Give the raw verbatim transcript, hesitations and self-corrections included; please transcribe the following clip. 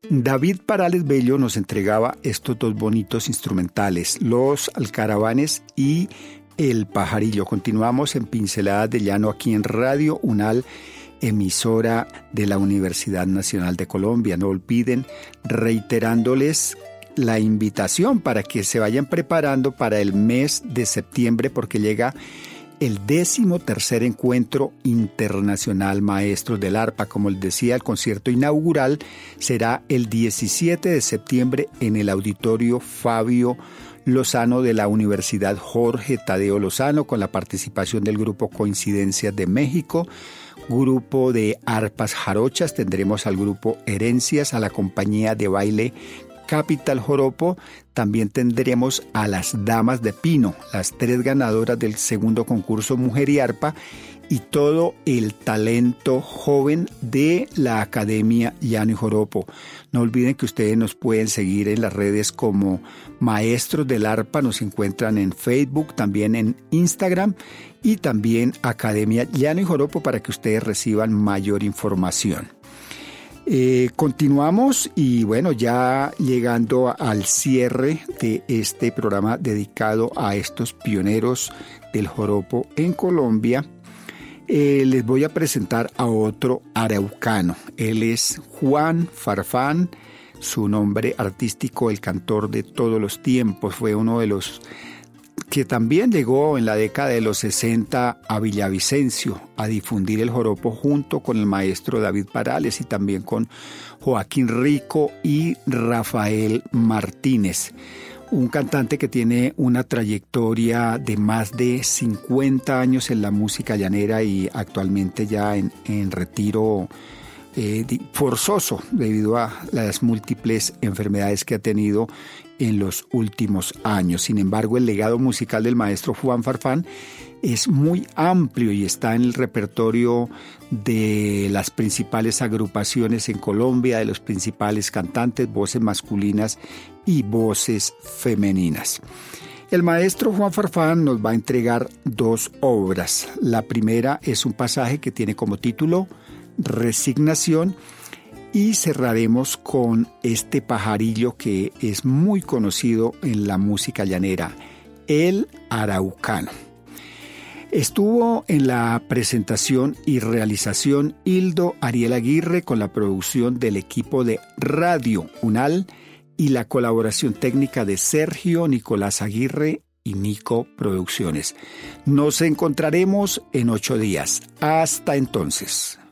David Parales Bello nos entregaba estos dos bonitos instrumentales, Los Alcaravanes y El Pajarillo. Continuamos en Pinceladas de Llano aquí en Radio UNAL, emisora de la Universidad Nacional de Colombia. No olviden, reiterándoles la invitación para que se vayan preparando para el mes de septiembre, porque llega el décimo tercer encuentro internacional Maestros del Arpa. Como les decía, el concierto inaugural será el diecisiete de septiembre en el Auditorio Fabio Lozano de la Universidad Jorge Tadeo Lozano, con la participación del grupo Coincidencias de México, grupo de arpas jarochas. Tendremos al grupo Herencias, a la compañía de baile Capital Joropo. También tendremos a las Damas de Pino, las tres ganadoras del segundo concurso Mujer y Arpa, y todo el talento joven de la Academia Llano y Joropo. No olviden que ustedes nos pueden seguir en las redes como Maestros del Arpa, nos encuentran en Facebook, también en Instagram, y también Academia Llano y Joropo para que ustedes reciban mayor información. Eh, continuamos y bueno, ya llegando al cierre de este programa dedicado a estos pioneros del joropo en Colombia, eh, les voy a presentar a otro araucano. Él es Juan Farfán, su nombre artístico, el cantor de todos los tiempos. Fue uno de los que también llegó en la década de los sesenta a Villavicencio a difundir el joropo junto con el maestro David Parales y también con Joaquín Rico y Rafael Martínez. Un cantante que tiene una trayectoria de más de cincuenta años en la música llanera y actualmente ya en, en retiro eh, forzoso debido a las múltiples enfermedades que ha tenido en los últimos años. Sin embargo, el legado musical del maestro Juan Farfán es muy amplio y está en el repertorio de las principales agrupaciones en Colombia, de los principales cantantes, voces masculinas y voces femeninas. El maestro Juan Farfán nos va a entregar dos obras. La primera es un pasaje que tiene como título Resignación, y cerraremos con este pajarillo que es muy conocido en la música llanera, el araucano. Estuvo en la presentación y realización Hildo Ariel Aguirre, con la producción del equipo de Radio UNAL y la colaboración técnica de Sergio Nicolás Aguirre y Nico Producciones. Nos encontraremos en ocho días. Hasta entonces.